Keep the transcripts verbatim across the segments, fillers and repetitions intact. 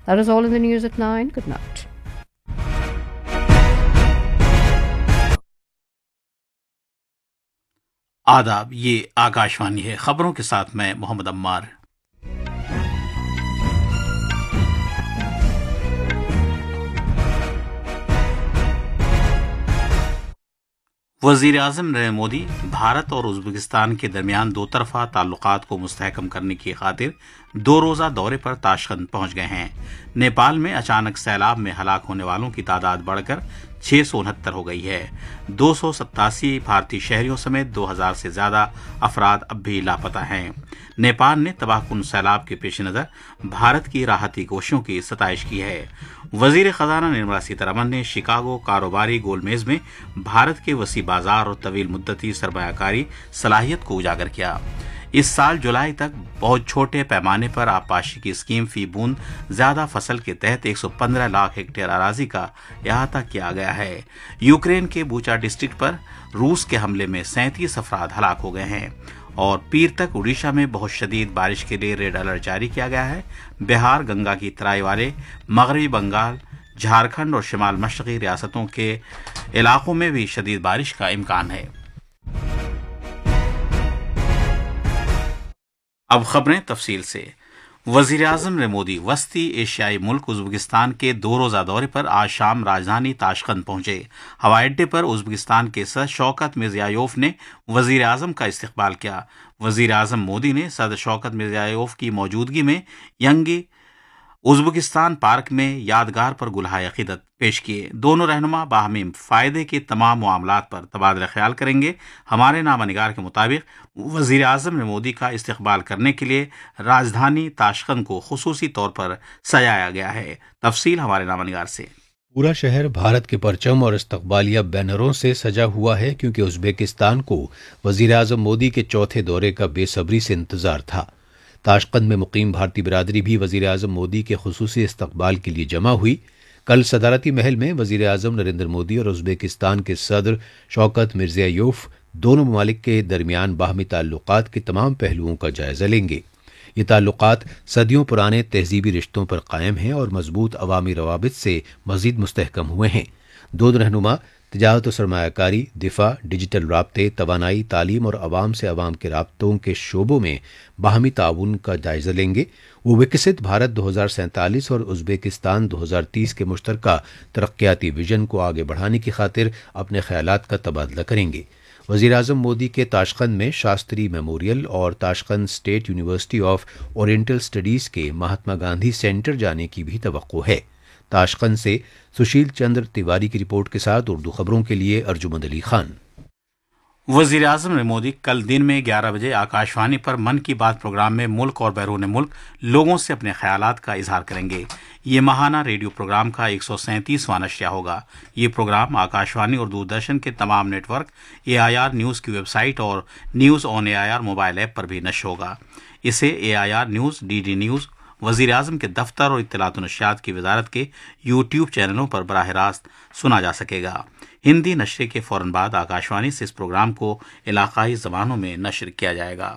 That is all in the news at nine. Good night. आदाब, ये आकाशवाणी है। खबरों के साथ मैं मोहम्मद अम्मार। वज़ीर आज़म नरेंद्र मोदी भारत और उज़्बेकिस्तान के दरमियान दो तरफ़ा ताल्लुकात को मुस्तहकम करने की खातिर दो रोज़ा दौरे पर ताशकंद पहुंच गए हैं। नेपाल में अचानक सैलाब में हलाक होने वालों की तादाद बढ़कर छह सौ उनहत्तर हो गई है। दो सौ सत्तासी भारतीय शहरियों समेत दो हजार से ज्यादा अफराद अब भी लापता हैं। नेपाल ने तबाहकुन सैलाब के पेश नजर भारत की राहती कोशिशों की सताइश की है। वजीर खजाना निर्मला सीतारमन ने शिकागो कारोबारी गोलमेज में भारत के वसी बाजार और तवील मुद्दती सरमायाकारी सलाहियत को उजागर किया। इस साल जुलाई तक बहुत छोटे पैमाने पर आबपाशी की स्कीम फी बूंद ज्यादा फसल के तहत एक सौ पंद्रह लाख हेक्टेयर अराजी का अहाता किया गया है। यूक्रेन के बूचा डिस्ट्रिक्ट पर रूस के हमले में सैंतीस अफराद हलाक हो गए हैं और पीर तक उड़ीसा में बहुत शदीद बारिश के लिए रेड अलर्ट जारी किया गया है। बिहार, गंगा की तराई वाले मगरबी बंगाल, झारखंड और शिमाल मशरकी रियासतों के इलाकों में भी शदीद बारिश का इम्कान है। अब खबरें तफसील से। वजीर आजम नरेंद्र मोदी वस्ती एशियाई मुल्क उज़्बेकिस्तान के दो रोजा दौरे पर आज शाम राजधानी ताशकंद पहुंचे। हवाई अड्डे पर उज़्बेकिस्तान के सदर शौकत मिर्जियोयेव ने वजीर आजम का इस्तकबाल किया। वजीर आजम मोदी ने सदर शौकत मिर्जियोयेव की मौजूदगी में यंगी उज़्बेकिस्तान पार्क में यादगार पर गुलहाए अकीदत पेश किए। दोनों रहनुमा बाहमी फायदे के तमाम मामलात पर तबादला ख्याल करेंगे। हमारे नामानिगार के मुताबिक वजीर आजम ने मोदी का इस्तकबाल करने के लिए राजधानी ताशकंद को खुसूसी तौर पर सजाया गया है। तफसील हमारे नामानिगार से। पूरा शहर भारत के परचम और इस्तकबालिया बैनरों से सजा हुआ है, क्योंकि उज़्बेकिस्तान को वजीर आजम मोदी के चौथे दौरे का बेसब्री से इंतजार था। ताशकंद में मुकीम भारतीय बिरादरी भी वजीर आजम मोदी के खुसूसी इस्तकबाल के लिए जमा हुई। कल सदारती महल में वजीर आजम नरेंद्र मोदी और उज़्बेकिस्तान के सदर शौकत मिर्जियोयेव दोनों ममालिक के दरमियान बाहमी ताल्लुकात के तमाम पहलुओं का जायजा लेंगे। ये ताल्लुकात सदियों पुराने तहजीबी रिश्तों पर कायम हैं और मजबूत अवामी रवाबित से मजीद मुस्तहकम हुए हैं। दो रहनुमा तिजारत और सरमायाकारी, दिफा, डिजिटल राब्ते, तवानाई, तालीम और अवाम से अवाम के राब्तों के शोबों में बाहमी ताउन का जायजा लेंगे। वो विकसित भारत दो हजार सैंतालीस और उज़्बेकिस्तान दो हजार तीस के मुश्तरका तरक्याती विजन को आगे बढ़ाने की खातिर अपने ख्यालात का तबादला करेंगे। वज़ीर आज़म मोदी के ताशकंद में शास्त्री मेमोरियल और Tashkent state university of oriental studies के महात्मा गांधी सेंटर जाने की भी तवक्को है। ताशकंद से सुशील चंद्र तिवारी की रिपोर्ट के साथ उर्दू खबरों के लिए अर्जुमंद अली खान। वजीर आजम नरेंद्र मोदी कल दिन में ग्यारह बजे आकाशवाणी पर मन की बात प्रोग्राम में मुल्क और बैरून मुल्क लोगों से अपने ख्यालात का इजहार करेंगे। ये माहाना रेडियो प्रोग्राम का एक सौ सैंतीसवां नश्या होगा। ये प्रोग्राम आकाशवाणी और दूरदर्शन के तमाम network, A I R news की वेबसाइट और news on A I R mobile app पर भी नश्र होगा। इसे ए I R news, D D news, वजीर आजम के दफ्तर और इत्तलात व नशियात की वजारत के यूट्यूब चैनलों पर बराह रास्त सुना जा सकेगा। हिंदी नशरे के फौरन बाद आकाशवाणी से इस प्रोग्राम को इलाकाई जबानों में नशर किया जाएगा।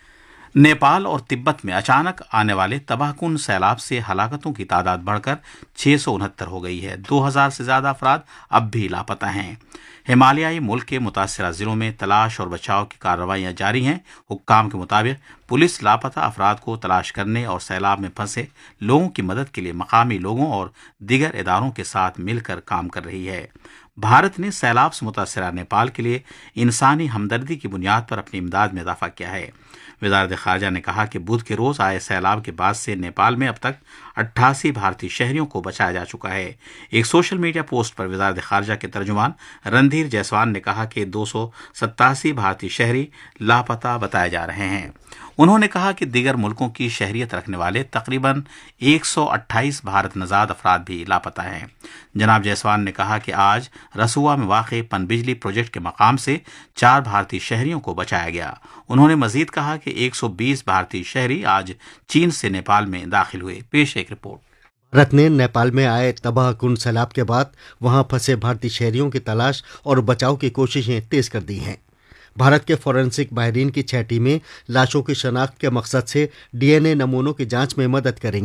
नेपाल और तिब्बत में अचानक आने वाले तबाहकुन सैलाब से हलाकतों की तादाद बढ़कर छह सौ उनहत्तर हो गई है। दो हजार से ज्यादा अफराद अब भी लापता हैं। हिमालयाई मुल्क के मुतासरा जिलों में तलाश और बचाव की कार्रवाइयां जारी हैं। हुक्काम के मुताबिक पुलिस लापता अफराद को तलाश करने और सैलाब में फंसे लोगों की मदद के लिए मकामी लोगों और दीगर इदारों के साथ मिलकर काम कर रही है। भारत ने सैलाब से मुतासरा नेपाल के लिए इंसानी हमदर्दी की बुनियाद पर अपनी इमदाद में इजाफा किया है। वजारत खारजा ने कहा कि बुध के रोज आए सैलाब के बाद से नेपाल में अब तक अट्ठासी भारतीय शहरियों को बचाया जा चुका है। एक सोशल मीडिया पोस्ट पर वजारत खारजा के तर्जुमान रणधीर जायसवाल ने कहा कि दो सौ सत्तासी भारतीय शहरी लापता बताए जा रहे हैं। उन्होंने कहा कि दीगर मुल्कों की शहरियत रखने वाले तकरीबन एक सौ अट्ठाईस भारत नजाद अफराद भी लापता हैं। जनाब जायसवाल ने कहा कि आज रसुआ में वाक़ पनबिजली प्रोजेक्ट के मकाम से चार भारतीय शहरियों को बचाया गया। उन्होंने मजीद कहा कि एक सौ बीस भारतीय शहरी आज चीन से नेपाल में दाखिल हुए। पेश एक रिपोर्ट। भारत ने नेपाल में आए तबाहकुन सैलाब के बाद वहां फंसे भारतीय शहरियों की तलाश और बचाव की कोशिशें तेज कर दी हैं। भारत के फॉरेंसिक माहिरीन की छह टीमें लाशों की शनाख्त के मकसद से डी एन ए नमूनों की जांच में मदद करेंगी।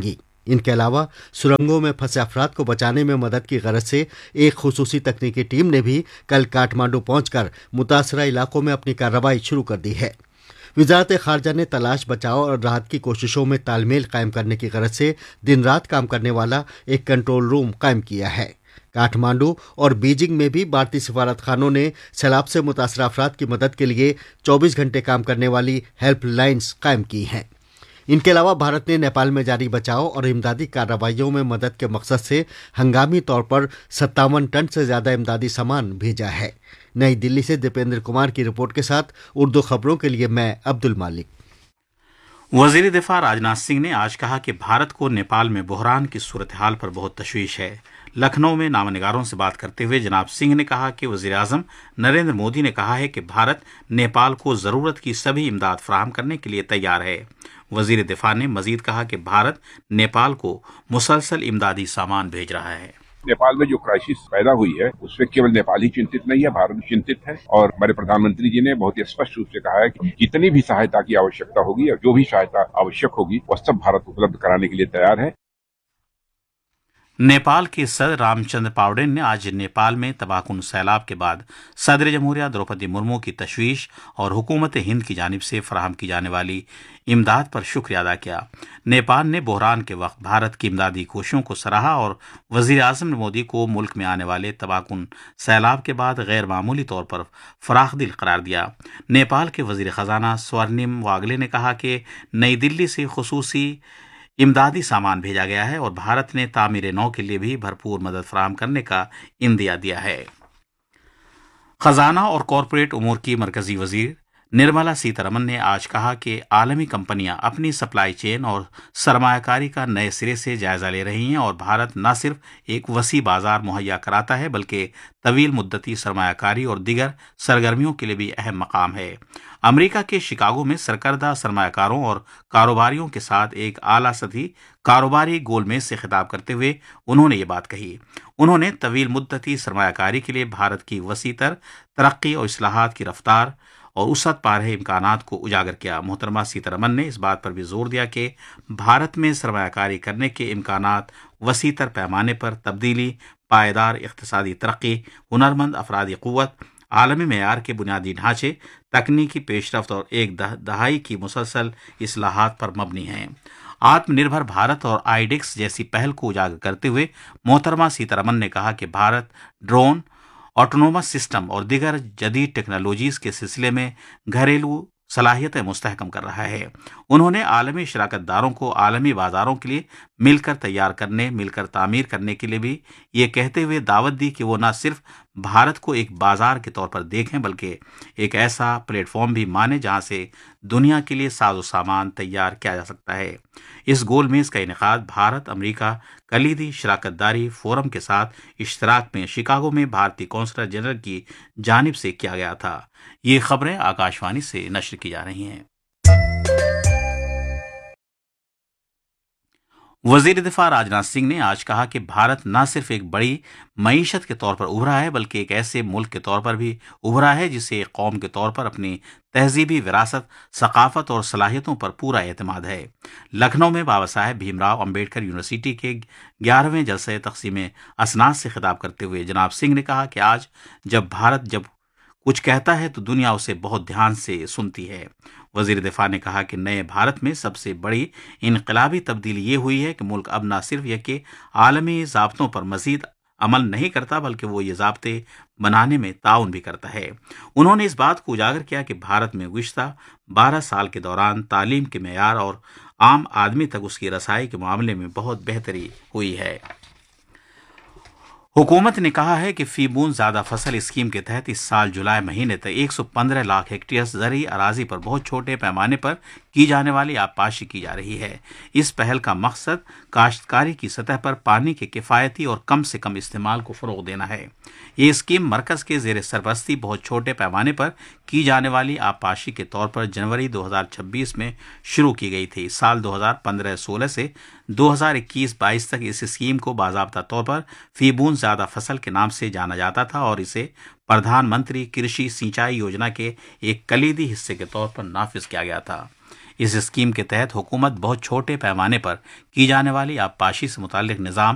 ان کے علاوہ سرنگوں میں پھنسے افراد کو بچانے میں مدد کی غرض سے ایک خصوصی تکنیکی ٹیم نے بھی کل کاٹھمانڈو پہنچ کر متاثرہ علاقوں میں اپنی کارروائی شروع کر دی ہے۔ وزارت خارجہ نے تلاش، بچاؤ اور راحت کی کوششوں میں تال میل قائم کرنے کی غرض سے دن رات کام کرنے والا ایک کنٹرول روم قائم کیا ہے۔ کاٹھمانڈو اور بیجنگ میں بھی بھارتی سفارت خانوں نے سیلاب سے متاثرہ افراد کی مدد کے لیے چوبیس گھنٹے کام کرنے والی ہیلپ لائنز قائم کی ہیں۔ ان کے علاوہ بھارت نے نیپال میں جاری بچاؤ اور امدادی کارروائیوں میں مدد کے مقصد سے ہنگامی طور پر ستاون ٹن سے زیادہ امدادی سامان بھیجا ہے۔ نئی دلی سے دیپیندر کمار کی رپورٹ کے ساتھ اردو خبروں کے لیے میں عبد المالک۔ وزیر دفاع راجناتھ سنگھ نے آج کہا کہ بھارت کو نیپال میں بحران کی صورتحال پر بہت تشویش ہے۔ لکھنؤ میں نامہ نگاروں سے بات کرتے ہوئے جناب سنگھ نے کہا کہ وزیر اعظم نریندر مودی نے کہا ہے کہ بھارت نیپال کو ضرورت کی سبھی امداد فراہم کرنے کے لیے تیار ہے۔ وزیر دفاع نے مزید کہا کہ بھارت نیپال کو مسلسل امدادی سامان بھیج رہا ہے۔ نیپال میں جو کرائسس پیدا ہوئی ہے اس میں کیول نیپال ہی چنتت نہیں ہے، بھارت بھی چنتت ہے، اور ہمارے پردھان منتری جی نے بہت ہی اسپشٹ روپ سے کہا ہے کہ جتنی بھی سہایتا کی آوشکتا ہوگی اور جو بھی سہایتا آوشک ہوگی وہ سب بھارت اپلبدھ کرانے کے لیے تیار ہے۔ نیپال کے صدر رام چندر پاؤڈین نے آج نیپال میں تباہ کن سیلاب کے بعد صدر جمہوریہ دروپدی مرمو کی تشویش اور حکومت ہند کی جانب سے فراہم کی جانے والی امداد پر شکریہ ادا کیا۔ نیپال نے بحران کے وقت بھارت کی امدادی کوششوں کو سراہا اور وزیر اعظم مودی کو ملک میں آنے والے تباہ کن سیلاب کے بعد غیر معمولی طور پر فراخ دل قرار دیا۔ نیپال کے وزیر خزانہ سورنم واگلے نے کہا کہ نئی دلی سے خصوصی امدادی سامان بھیجا گیا ہے اور بھارت نے تعمیر نو کے لیے بھی بھرپور مدد فراہم کرنے کا عندیہ دیا ہے۔ خزانہ اور کارپوریٹ امور کی مرکزی وزیر نرملا سیتارمن نے آج کہا کہ عالمی کمپنیاں اپنی سپلائی چین اور سرمایہ کاری کا نئے سرے سے جائزہ لے رہی ہیں اور بھارت نہ صرف ایک وسیع بازار مہیا کراتا ہے بلکہ طویل مدتی سرمایہ کاری اور دیگر سرگرمیوں کے لیے بھی اہم مقام ہے۔ امریکہ کے شکاگو میں سرکردہ سرمایہ کاروں اور کاروباریوں کے ساتھ ایک اعلیٰ سطحی کاروباری گول میز سے خطاب کرتے ہوئے انہوں نے یہ بات کہی۔ انہوں نے طویل مدتی سرمایہ کاری کے لیے بھارت کی وسیع تر ترقی اور اصلاحات کی رفتار اور وسعت پا رہے امکانات کو اجاگر کیا۔ محترمہ سیتارمن نے اس بات پر بھی زور دیا کہ بھارت میں سرمایہ کاری کرنے کے امکانات وسیع تر پیمانے پر تبدیلی، پائیدار اقتصادی ترقی، ہنرمند افرادی قوت، عالمی معیار کے بنیادی ڈھانچے، تکنیکی پیش رفت اور ایک دہائی کی مسلسل اصلاحات پر مبنی ہیں۔ آتم نربھر بھارت اور آئی ڈیکس جیسی پہل کو اجاگر کرتے ہوئے محترمہ سیتارمن نے کہا کہ بھارت ڈرون، آٹونومس سسٹم اور دیگر جدید ٹیکنالوجیز کے سلسلے میں گھریلو صلاحیتیں مستحکم کر رہا ہے۔ انہوں نے عالمی شراکت داروں کو عالمی بازاروں کے لیے مل کر تیار کرنے، مل کر تعمیر کرنے کے لیے بھی یہ کہتے ہوئے دعوت دی کہ وہ نہ صرف بھارت کو ایک بازار کے طور پر دیکھیں بلکہ ایک ایسا پلیٹ فارم بھی مانیں جہاں سے دنیا کے لیے ساز و سامان تیار کیا جا سکتا ہے۔ اس گول میز کا انعقاد بھارت امریکہ کلیدی شراکت داری فورم کے ساتھ اشتراک میں شکاگو میں بھارتی قونصلر جنرل کی جانب سے کیا گیا تھا۔ یہ خبریں آکاشوانی سے نشر کی جا رہی ہیں۔ وزیر دفاع راجناتھ سنگھ نے آج کہا کہ بھارت نہ صرف ایک بڑی معیشت کے طور پر ابھرا ہے بلکہ ایک ایسے ملک کے طور پر بھی ابھرا ہے جسے ایک قوم کے طور پر اپنی تہذیبی وراثت، ثقافت اور صلاحیتوں پر پورا اعتماد ہے۔ لکھنؤ میں بابا صاحب بھیم راؤ امبیڈکر یونیورسٹی کے گیارہویں جلسہ تقسیم اسناد سے خطاب کرتے ہوئے جناب سنگھ نے کہا کہ آج جب بھارت جب کچھ کہتا ہے تو دنیا اسے بہت دھیان سے سنتی ہے۔ وزیر دفاع نے کہا کہ نئے بھارت میں سب سے بڑی انقلابی تبدیلی یہ ہوئی ہے کہ ملک اب نہ صرف یہ کہ عالمی ضابطوں پر مزید عمل نہیں کرتا بلکہ وہ یہ ضابطے بنانے میں تعاون بھی کرتا ہے۔ انہوں نے اس بات کو اجاگر کیا کہ بھارت میں گزشتہ بارہ سال کے دوران تعلیم کے معیار اور عام آدمی تک اس کی رسائی کے معاملے میں بہت بہتری ہوئی ہے۔ حکومت نے کہا ہے کہ فی بوند زیادہ فصل اسکیم کے تحت اس سال جولائی مہینے تک ایک سو پندرہ لاکھ ہیکٹیئر زرعی اراضی پر بہت چھوٹے پیمانے پر کی جانے والی آبپاشی کی جا رہی ہے۔ اس پہل کا مقصد کاشتکاری کی سطح پر پانی کے کفایتی اور کم سے کم استعمال کو فروغ دینا ہے۔ یہ اسکیم مرکز کے زیر سرپرستی بہت چھوٹے پیمانے پر کی جانے والی آبپاشی کے طور پر جنوری دو ہزار چھبیس میں شروع کی گئی تھی۔ سال دو ہزار پندرہ سولہ سے دو ہزار اکیس بائیس تک اس اسکیم کو باضابطہ طور پر فی بوند زیادہ فصل کے نام سے جانا جاتا تھا اور اسے پردھان منتری کرشی سینچائی یوجنا کے ایک کلیدی حصے کے طور پر نافذ کیا گیا تھا۔ इस स्कीम के तहत हुकूमत बहुत छोटे पैमाने पर की जाने वाली आबपाशी से मुताल्लिक निज़ाम